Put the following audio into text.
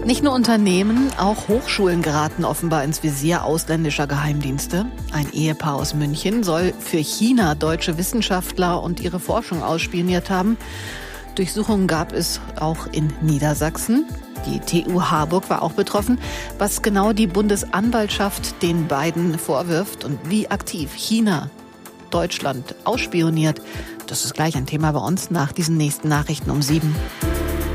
Nicht nur Unternehmen, auch Hochschulen geraten offenbar ins Visier ausländischer Geheimdienste. Ein Ehepaar aus München soll für China deutsche Wissenschaftler und ihre Forschung ausspioniert haben. Durchsuchungen gab es auch in Niedersachsen. Die TU Harburg war auch betroffen. Was genau die Bundesanwaltschaft den beiden vorwirft und wie aktiv China Deutschland ausspioniert, das ist gleich ein Thema bei uns nach diesen nächsten Nachrichten um 7.